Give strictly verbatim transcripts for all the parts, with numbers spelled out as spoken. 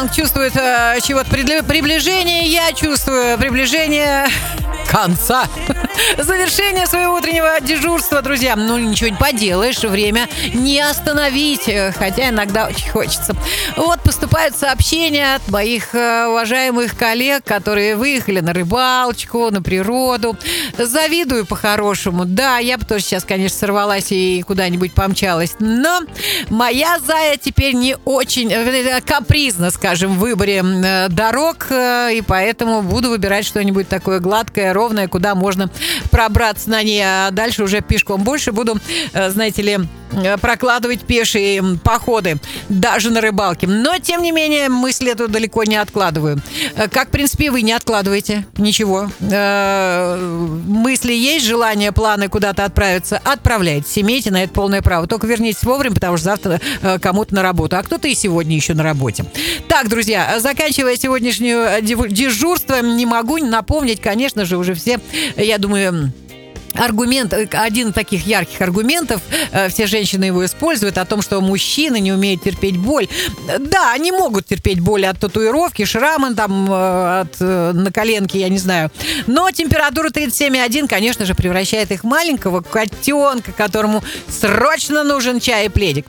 Чувствует э, чего-то приближение, я чувствую приближение конца. Завершение своего утреннего дежурства, друзья. Ну, ничего не поделаешь, время не остановить, хотя иногда очень хочется. Вот поступают сообщения от моих э, уважаемых коллег, которые выехали на рыбалочку, на природу. Завидую по-хорошему. Да, я бы тоже сейчас, конечно, сорвалась и куда-нибудь помчалась. Но моя Зая теперь не очень э, капризна, скажем, в выборе э, дорог, э, и поэтому буду выбирать что-нибудь такое гладкое, ровное, куда можно пробраться на ней, а дальше уже пешком. Больше буду, знаете ли, прокладывать пешие походы, даже на рыбалке. Но, тем не менее, мысль эту далеко не откладываю. Как, в принципе, вы не откладываете ничего. Мысли есть, желание, планы куда-то отправиться, отправляйтесь. Имейте на это полное право. Только вернитесь вовремя, потому что завтра кому-то на работу, а кто-то и сегодня еще на работе. Так, друзья, заканчивая сегодняшнее дежурство, не могу не напомнить, конечно же, уже все, я думаю... Аргумент, один из таких ярких аргументов, все женщины его используют, о том, что мужчины не умеют терпеть боль. Да, они могут терпеть боль от татуировки, шрама, там, от на коленке, я не знаю. Но температура тридцать семь и один, конечно же, превращает их в маленького котенка, которому срочно нужен чай и пледик.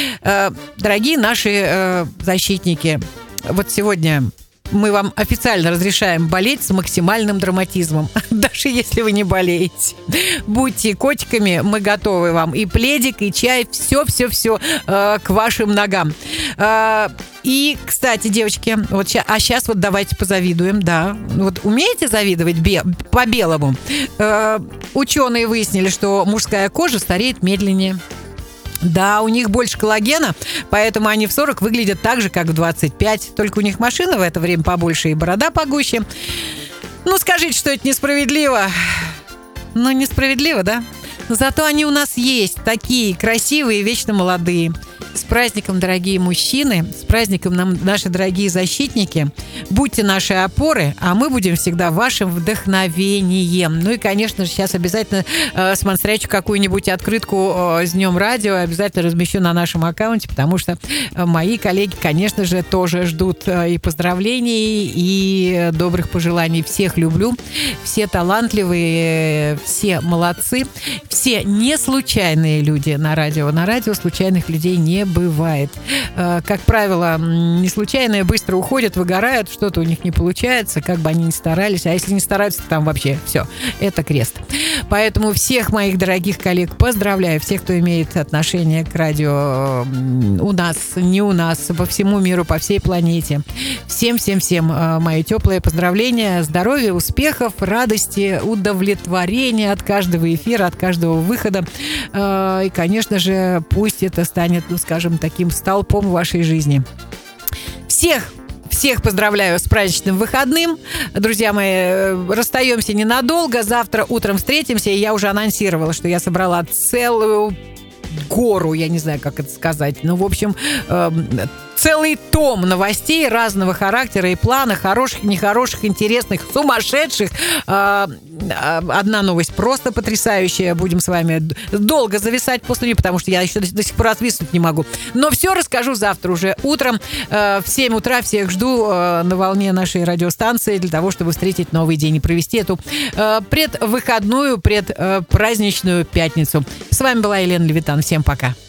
Дорогие наши защитники, вот сегодня... мы вам официально разрешаем болеть с максимальным драматизмом, даже если вы не болеете. Будьте котиками, мы готовы вам. И пледик, и чай, все-все-все э, к вашим ногам. Э, и, кстати, девочки, вот ща, а сейчас вот давайте позавидуем, да. Вот умеете завидовать бе- по-белому? Э, ученые выяснили, что мужская кожа стареет медленнее. Да, у них больше коллагена, поэтому они в сорок выглядят так же, как в двадцать пять. Только у них машина в это время побольше и борода погуще. Ну, скажите, что это несправедливо. Ну, несправедливо, да? Зато они у нас есть, такие красивые, вечно молодые. С праздником, дорогие мужчины, с праздником, нам, наши дорогие защитники. Будьте наши опоры, а мы будем всегда вашим вдохновением. Ну и, конечно же, сейчас обязательно э, смонстрячу какую-нибудь открытку э, с Днем Радио, обязательно размещу на нашем аккаунте, потому что э, мои коллеги, конечно же, тоже ждут э, и поздравлений, и добрых пожеланий. Всех люблю, все талантливые, все молодцы, все не случайные люди на радио. На радио случайных людей не бывает. Как правило, не случайные быстро уходят, выгорают, что-то у них не получается, как бы они ни старались. А если не стараются, то там вообще все. Это крест. Поэтому всех моих дорогих коллег поздравляю. Всех, кто имеет отношение к радио у нас, не у нас, по всему миру, по всей планете. Всем-всем-всем мои теплые поздравления. Здоровья, успехов, радости, удовлетворения от каждого эфира, от каждого выхода. И, конечно же, пусть это станет, ну, скажем, таким столпом вашей жизни. Всех Всех поздравляю с праздничным выходным. Друзья мои, расстаемся ненадолго. Завтра утром встретимся. И я уже анонсировала, что я собрала целую гору, я не знаю, как это сказать. Ну, в общем, э, целый том новостей разного характера и плана, хороших, нехороших, интересных, сумасшедших. Э, одна новость просто потрясающая. Будем с вами долго зависать после нее, потому что я еще до, до сих пор отвиснуть не могу. Но все расскажу завтра уже утром. Э, в семь утра всех жду э, на волне нашей радиостанции для того, чтобы встретить новый день и провести эту э, предвыходную, предпраздничную пятницу. С вами была Елена Левитан. Всем пока.